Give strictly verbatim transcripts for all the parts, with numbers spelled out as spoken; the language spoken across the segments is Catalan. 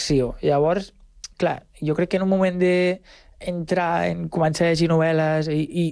d'acció. Llavors, clar, jo crec que en un moment d'entrar, en començar a llegir novel·les i, i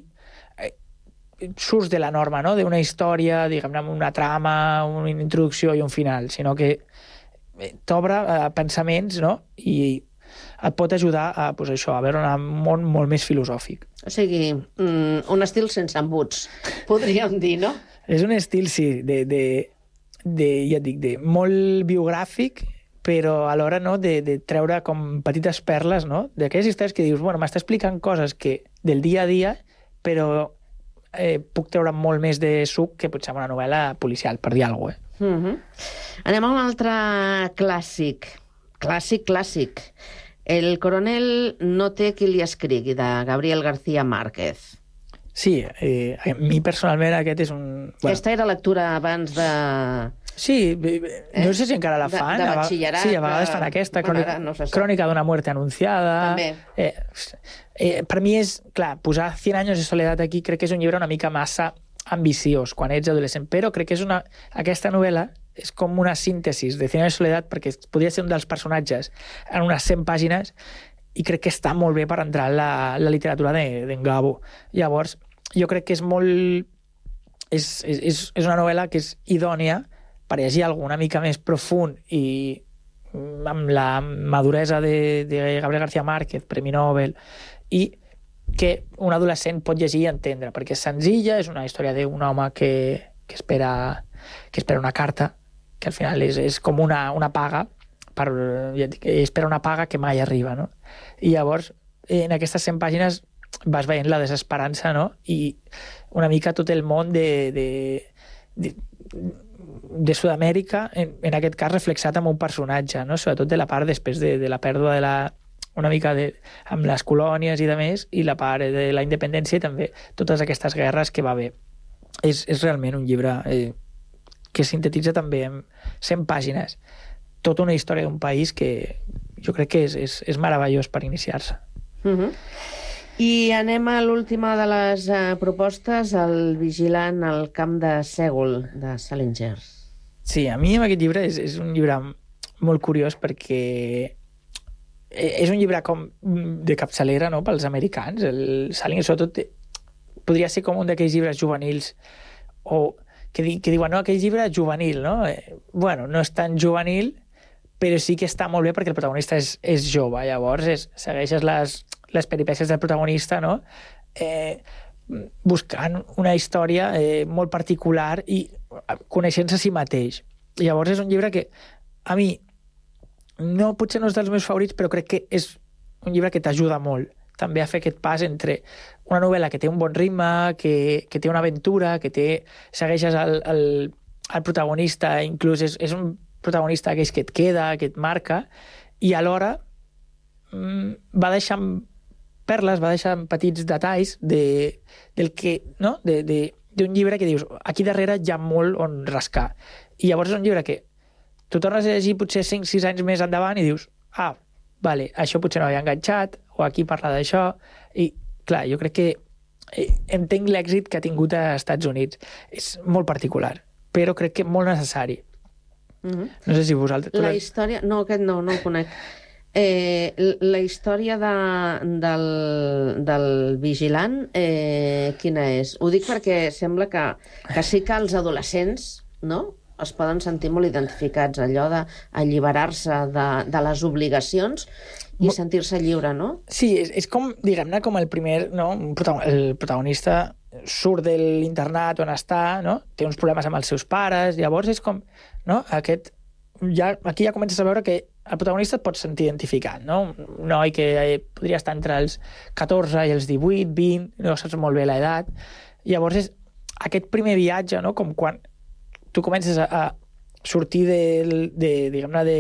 surts de la norma, no?, d'una història, diguem-ne, amb una trama, una introducció i un final, sinó que t'obre a pensaments, no?, i et pot ajudar a, pues, això, a veure un món molt més filosòfic. O sigui, un estil sense embuts, podríem dir, no? És un estil, sí, de, de, de ja et dic, de molt biogràfic, però alhora, no?, de, de treure com petites perles, no?, d'aquelles històries que dius, bueno, m'està explicant coses que del dia a dia, però eh, puc treure molt més de suc que potser una novel·la policial, per dir alguna cosa. Eh? Uh-huh. Anem a un altre clàssic. Clàssic, clàssic. El coronel no té qui li escrigui, de Gabriel García Márquez. Sí, eh, a mi personalment aquest és un... Bueno. Aquesta era lectura abans de... Sí, no sé si encara la fan. De, de batxillerat. Sí, a vegades fan aquesta, bueno, crònica, no sé crònica d'una muerte anunciada. També. Eh, eh, per mi és, clar, posar cien años de soledad aquí crec que és un llibre una mica massa ambiciós quan ets adolescent, però crec que és una... aquesta novel·la és com una síntesi de cien años de soledad perquè podria ser un dels personatges en unes cent pàgines i crec que està molt bé per entrar en la, la literatura d'en de, Gabo. Llavors, jo crec que és molt... És, és, és una novel·la que és idònia per llegir alguna mica més profund i amb la maduresa de, de Gabriel García Márquez, Premi Nobel, i que un adolescent pot llegir i entendre, perquè és senzilla, és una història d'un home que, que, espera, que espera una carta, que al final és, és com una, una paga, per, espera una paga que mai arriba, no? I llavors, en aquestes cent pàgines vas veient la desesperança, no? I una mica tot el món de... de, de de Sud-amèrica, en, en aquest cas reflexat amb un personatge, no? Sobretot de la part després de, de la pèrdua de la... una mica de, amb les colònies i de més, i la part de la independència i també totes aquestes guerres que va haver. És, és realment un llibre eh, que sintetitza també en cent pàgines tota una història d'un país que jo crec que és, és, és meravellós per iniciar-se. Uh-huh. I anem a l'última de les uh, propostes, el vigilant al camp de Sègol, de Salinger. Sí, a mi amb aquest llibre és, és un llibre molt curiós perquè és un llibre com de capçalera, no?, pels americans. El Salinger, sobretot, podria ser com un d'aquells llibres juvenils o que, di, que diuen, no, aquell llibre juvenil, no? Eh, bueno, no és tan juvenil, però sí que està molt bé perquè el protagonista és, és jove. Llavors és, segueixes les, les peripècies del protagonista, no?, eh, buscant una història eh, molt particular i coneixent-se a si mateix. Llavors és un llibre que a mi no, potser no és dels meus favorits, però crec que és un llibre que t'ajuda molt també a fer aquest pas entre una novel·la que té un bon ritme, que, que té una aventura, que té, segueixes el, el, el protagonista, inclús és, és un protagonista aquell que et queda, que et marca, i alhora mm, va deixant perles, va deixant petits detalls de, del que, no?, de, de, d'un llibre que dius, aquí darrere hi ha molt on rascar. I llavors és un llibre que tu tornes a llegir potser cinc sis anys més endavant i dius, ah, vale, això potser no havia enganxat, o aquí parla d'això, i clar, jo crec que eh, entenc l'èxit que ha tingut als Estats Units. És molt particular, però crec que molt necessari. Mm-hmm. No sé si vosaltres... La història... No, aquest no, no el conec. Eh, la història de, del, del vigilant, eh, quina és? Ho dic perquè sembla que, que sí que els adolescents, no?, es poden sentir molt identificats, allò d'alliberar-se de, de les obligacions i sentir-se lliure, no? Sí, és, és com, diguem-ne, com el primer, no?, el protagonista surt de l'internat on està, no?, té uns problemes amb els seus pares, llavors és com, no?, aquest... Ja, aquí ja comences a veure que el protagonista et pot sentir identificat, no? Un noi que eh, podria estar entre els catorze i els divuit, vint, no saps molt bé l'edat. Llavors és aquest primer viatge, no?, com quan tu comences a, a sortir de, de diguem-ne, de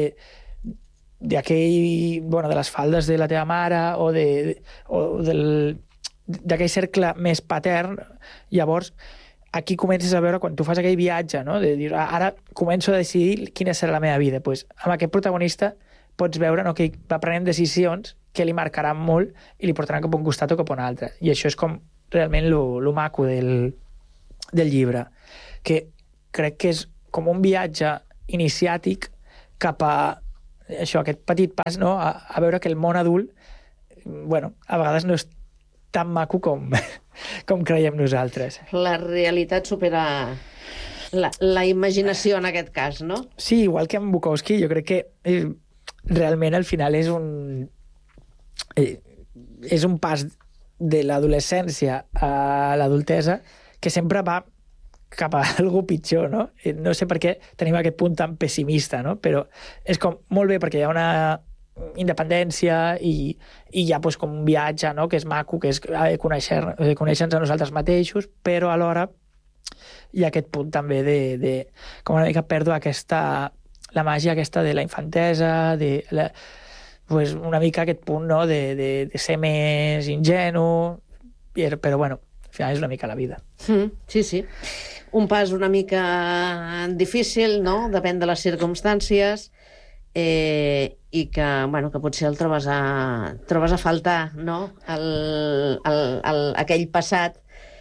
d'aquell, bueno, de les faldes de la teva mare o de, o del d'aquell cercle més patern. Llavors aquí comences a veure, quan tu fas aquell viatge, no?, de dir, ara començo a decidir quina serà la meva vida, pues, amb aquest protagonista pots veure, no?, que va prenent decisions que li marcaran molt i li portaran cap a un costat o cap a un altre. I això és com realment lo, lo maco del, del llibre, que crec que és com un viatge iniciàtic cap a això, aquest petit pas, no?, a, a veure que el món adult, bueno, a vegades no és tan maco com, com creiem nosaltres. La realitat supera la, la imaginació en aquest cas, no? Sí, igual que amb Bukowski, jo crec que eh, realment al final és un... Eh, és un pas de l'adolescència a l'adultesa que sempre va cap a algú pitjor, no? No sé per què tenim aquest punt tan pessimista, no? Però és com molt bé perquè hi ha una independència i, i hi ha doncs, com un viatge, no?, que és maco, que és conèixer, conèixer-nos a nosaltres mateixos, però alhora hi ha aquest punt també de, de com una mica perdre aquesta, la màgia aquesta de la infantesa, de la, pues, una mica aquest punt, no?, de, de, de ser més ingenu, però bueno, al final és una mica la vida. Mm, sí, sí. Un pas una mica difícil, no?, depèn de les circumstàncies, eh, i que, bueno, que potser el trobes a, trobes a faltar, no?, el, el, el, aquell passat,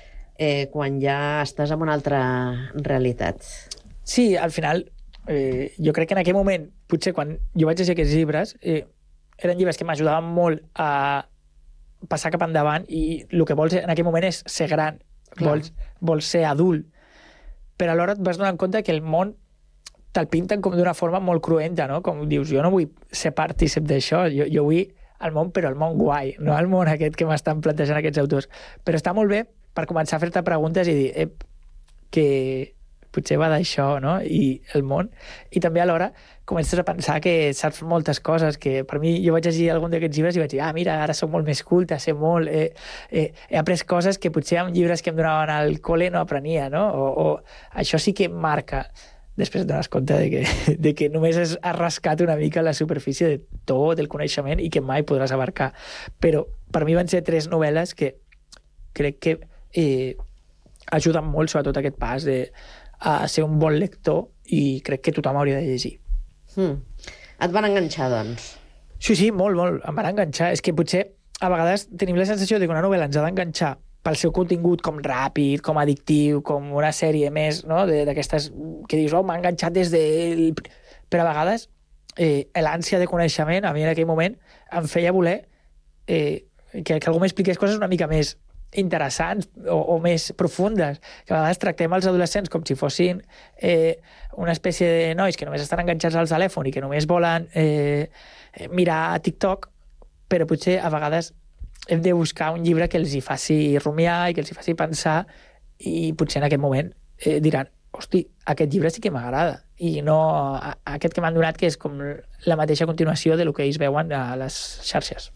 eh, quan ja estàs en una altra realitat. Sí, al final, eh, jo crec que en aquell moment, potser quan jo vaig llegir aquests llibres, eh, eren llibres que m'ajudaven molt a passar cap endavant i el que vols en aquell moment és ser gran, vols, vols ser adult, però alhora et vas donar compte que el món te'l pinten com d'una forma molt cruenta, no? Com dius, jo no vull ser partícip d'això, jo, jo vull el món, però el món guai, no el món aquest que m'estan plantejant aquests autors. Però està molt bé per començar a fer-te preguntes i dir eh, que potser va d'això, no?, i el món. I també alhora comences a pensar que saps moltes coses, que per mi jo vaig llegir algun d'aquests llibres i vaig dir, ah, mira, ara soc molt més culte, sé molt, eh, eh, he après coses que potser amb llibres que em donaven al col·le no aprenia, no? O, o això sí que em marca. Després et dones compte de que, de que només has rascat una mica la superfície de tot el coneixement i que mai podràs abarcar. Però per mi van ser tres novel·les que crec que eh, ajuden molt, sobretot aquest pas de a ser un bon lector, i crec que tothom hauria de llegir. Mm. Et van enganxar, doncs? Sí, sí, molt, molt. Em van enganxar. És que potser a vegades tenim la sensació de que una novel·la ens ha d'enganxar pel seu contingut com ràpid, com addictiu, com una sèrie més, no?, d'aquestes que dius, oh, m'ha enganxat des del... Però a vegades eh, l'ànsia de coneixement, a mi en aquell moment, em feia voler eh, que, que algú m'expliqués coses una mica més interessants o, o més profundes, que a vegades tractem els adolescents com si fossin eh, una espècie de nois que només estan enganxats al telèfon i que només volen eh, mirar TikTok, però potser a vegades hem de buscar un llibre que els hi faci rumiar i que els hi faci pensar, i potser en aquest moment eh, diran, hosti, aquest llibre sí que m'agrada, i no a, a aquest que m'han donat, que és com la mateixa continuació de lo que ells veuen a les xarxes.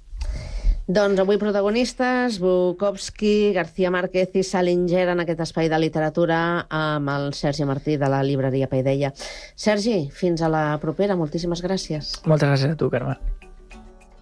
Doncs avui protagonistes, Bukowski, García Márquez i Salinger en aquest espai de literatura amb el Sergi Martí de la llibreria Paideia. Sergi, fins a la propera. Moltíssimes gràcies. Moltes gràcies a tu, Carme.